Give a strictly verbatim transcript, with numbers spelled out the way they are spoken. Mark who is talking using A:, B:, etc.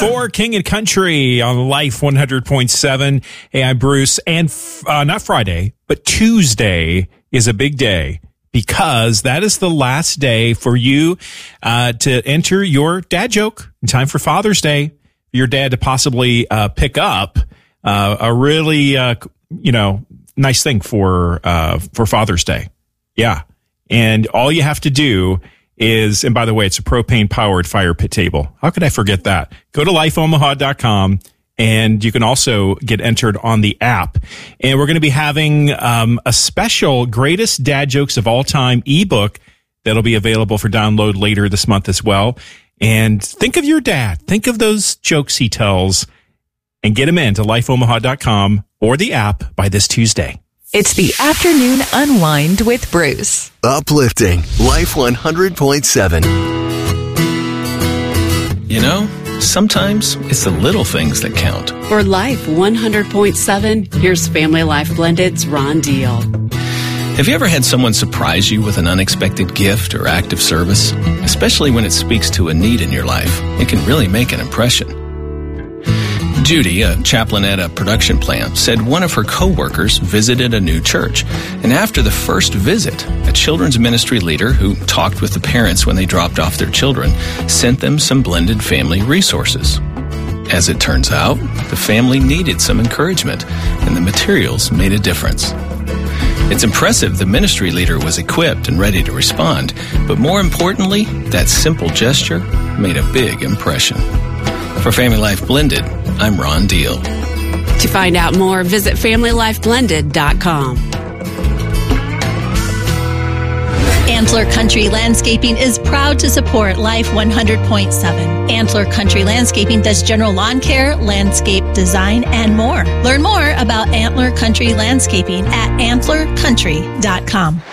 A: for King and Country on Life one hundred point seven. Hey, I'm Bruce. And uh, not Friday, but Tuesday is a big day because that is the last day for you uh, to enter your dad joke in time for Father's Day. Your dad to possibly uh, pick up uh, a really, uh, you know, nice thing for uh, for Father's Day. Yeah. And all you have to do is, and by the way, it's a propane-powered fire pit table. How could I forget that? Go to life omaha dot com, and you can also get entered on the app. And we're going to be having um, a special Greatest Dad Jokes of All Time ebook that'll be available for download later this month as well. And think of your dad. Think of those jokes he tells, and get them in to life omaha dot com or the app by this Tuesday.
B: It's the Afternoon Unwind with Bruce.
C: Uplifting Life one hundred point seven.
D: You know, sometimes it's the little things that count.
E: For Life one hundred point seven, here's Family Life Blended's Ron Deal.
D: Have you ever had someone surprise you with an unexpected gift or act of service? Especially when it speaks to a need in your life, it can really make an impression. Judy, a chaplain at a production plant, said one of her co-workers visited a new church. And after the first visit, a children's ministry leader who talked with the parents when they dropped off their children sent them some blended family resources. As it turns out, the family needed some encouragement, and the materials made a difference. It's impressive the ministry leader was equipped and ready to respond, but more importantly, that simple gesture made a big impression. For Family Life Blended, I'm Ron Deal.
E: To find out more, visit family life blended dot com.
F: Antler Country Landscaping is proud to support Life one hundred point seven. Antler Country Landscaping does general lawn care, landscape design, and more. Learn more about Antler Country Landscaping at antler country dot com.